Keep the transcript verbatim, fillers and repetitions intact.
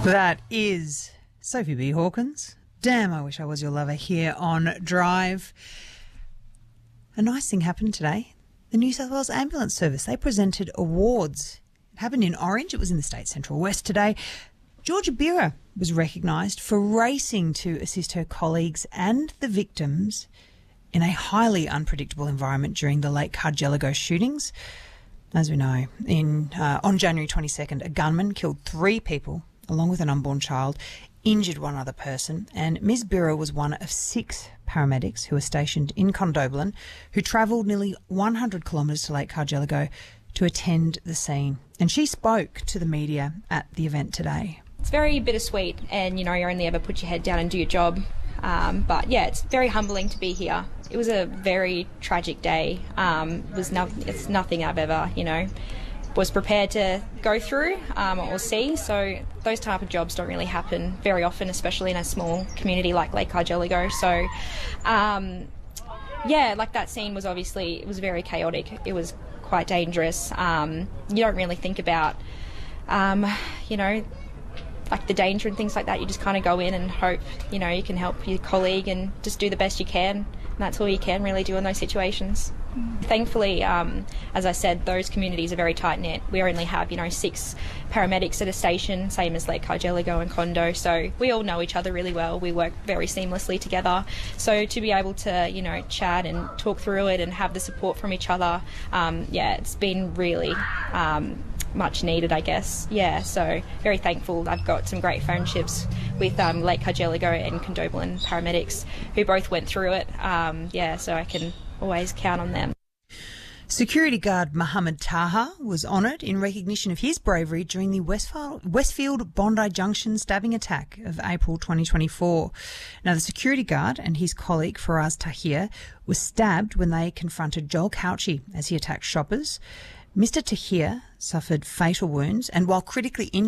That is Sophie B. Hawkins. Damn, I wish I was your lover here on Drive. A nice thing happened today. The New South Wales Ambulance Service, they presented awards. It happened in Orange. It was in the State Central West today. Georgia Bira was recognised for racing to assist her colleagues and the victims in a highly unpredictable environment during the Lake Cargelligo shootings. As we know, in uh, on January twenty-second, a gunman killed three people along with an unborn child, injured one other person, and Miz Bira was one of six paramedics who were stationed in Condobolin who travelled nearly one hundred kilometres to Lake Cargelligo to attend the scene. And she spoke to the media at the event today. It's very bittersweet, and you know, you only ever put your head down and do your job. Um, but yeah, it's very humbling to be here. It was a very tragic day. Um, it was no, it's nothing I've ever, you know, was prepared to go through um, or see. So those type of jobs don't really happen very often, especially in a small community like Lake Cargelligo. So um, yeah, like that scene was obviously, it was very chaotic. It was quite dangerous. Um, you don't really think about, um, you know, like the danger and things like that. You just kind of go in and hope, you know, you can help your colleague and just do the best you can. And that's all you can really do in those situations. Mm. Thankfully, um, as I said, those communities are very tight-knit. We only have, you know, six paramedics at a station, same as Lake Cargelligo and Condo. So we all know each other really well. We work very seamlessly together. So to be able to, you know, chat and talk through it and have the support from each other, um, yeah, it's been really um, much needed, I guess. Yeah, so very thankful. I've got some great friendships with um, Lake Cargelligo and Condobolin paramedics who both went through it. Um, yeah, so I can always count on them. Security guard Mohammed Taha was honoured in recognition of his bravery during the Westfield, Westfield Bondi Junction stabbing attack of April twenty twenty-four. Now, the security guard and his colleague Faraz Tahir were stabbed when they confronted Joel Couchy as he attacked shoppers. Mister Tahir suffered fatal wounds, and while critically injured,